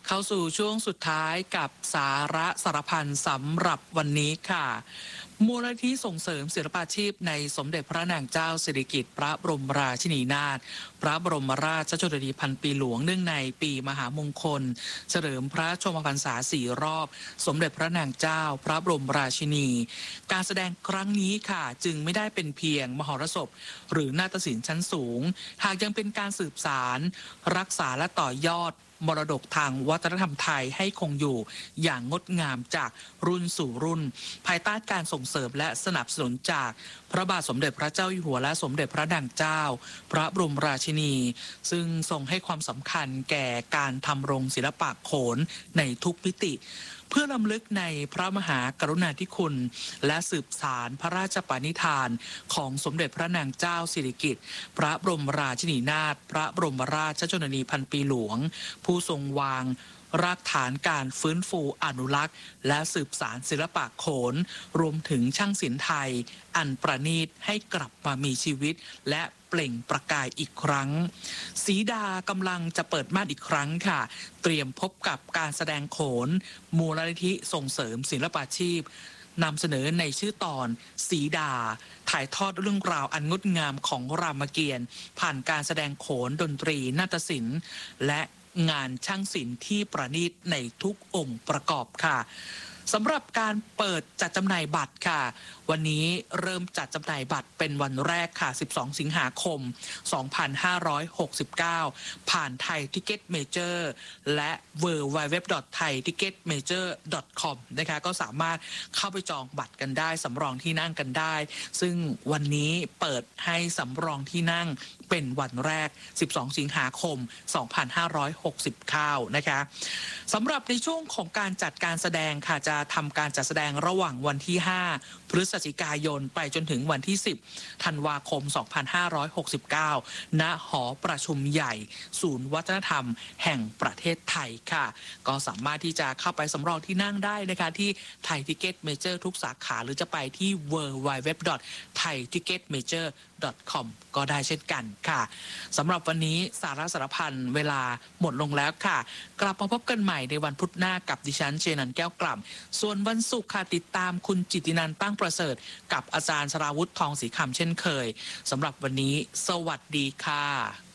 เข้าสู่ช่วงสุดท้ายกับสาระสารพันสำหรับวันนี้ค่ะมูลนิธิส่งเสริมศิลปาชีพในสมเด็จพระนางเจ้าสิริกิติ์พระบรมราชินีนาถพระบรมราชชนนีพันปีหลวงเนื่องในปีมหามงคลเฉลิมพระชนมพรรษา4 รอบสมเด็จพระนางเจ้าพระบรมราชินีการแสดงครั้งนี้ค่ะจึงไม่ได้เป็นเพียงมหรสพหรือนาฏศิลป์ชั้นสูงหากยังเป็นการสืบสารรักษาและต่อยอดมรดกทางวัฒนธรรมไทยให้คงอยู่อย่างงดงามจากรุ่นสู่รุ่นภายใต้การส่งเสริมและสนับสนุนจากพระบาทสมเด็จพระเจ้าอยู่หัวและสมเด็จพระนางเจ้าพระบรมราชินีซึ่งทรงให้ความสำคัญแก่การทำรงศิลปะโขนในทุกมิติเพื่อรำลึกในพระมหากรุณาธิคุณและสืบสารพระราชปณิธานของสมเด็จพระนางเจ้าสิริกิติ์พระบรมราชินีนาถพระบรมราชชนนีพันปีหลวงผู้ทรงวางรากฐานการฟื้นฟูอนุรักษ์และสืบสารศิลปะโขนรวมถึงช่างศิลป์ไทยอันประณีตให้กลับมามีชีวิตและเปล่งประกายอีกครั้งศรีดากำลังจะเปิดม่านอีกครั้งค่ะเตรียมพบกับการแสดงโขนมูลนิธิส่งเสริมศิลปาชีพนำเสนอในชื่อตอนศรีดาถ่ายทอดเรื่องราวอันงดงามของรามเกียรติ์ผ่านการแสดงโขนดนตรีนาฏศิลป์และงานช่างศิลป์ที่ประณีตในทุกองค์ประกอบค่ะสำหรับการเปิดจัดจำหน่ายบัตรค่ะวันนี้เริ่มจัดจำหน่ายบัตรเป็นวันแรกค่ะ12 สิงหาคม 2569 ผ่านไทยทิกเก็ตเมเจอร์และ www.thaiticketmajor.com นะคะก็สามารถเข้าไปจองบัตรกันได้สำรองที่นั่งกันได้ซึ่งวันนี้เปิดให้สำรองที่นั่งเป็นวันแรก12 สิงหาคม 2569 นะคะสำหรับในช่วงของการจัดการแสดงค่ะจะทำการจัดแสดงระหว่างวันที่ 5 พฤศจิกายนไปจนถึงวันที่ 10 ธันวาคม 2569 ณ หอประชุมใหญ่ศูนย์วัฒนธรรมแห่งประเทศไทยค่ะก็สามารถที่จะเข้าไปสำรองที่นั่งได้นะคะที่ไทยทิกเก็ตเมเจอร์ทุกสาขาหรือจะไปที่ www.thaiticketmajor.com ก็ได้เช่นกันค่ะสำหรับวันนี้สาระสารพันเวลาหมดลงแล้วค่ะกลับมาพบกันใหม่ในวันพุธหน้ากับดิฉันเจนันท์แก้วกล่ำส่วนวันศุกร์ค่ะติดตามคุณจิตตินันท์ตั้งประเสริฐกับอาจารย์สราวุธทองศรีคำเช่นเคยสำหรับวันนี้สวัสดีค่ะ